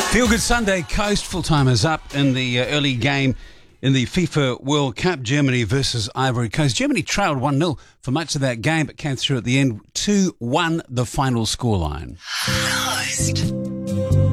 Feel Good Sunday Coast full-timers up in the early game in the FIFA World Cup, Germany versus Ivory Coast. Germany trailed 1-0 for much of that game, but came through at the end. 2-1 the final scoreline. Coast.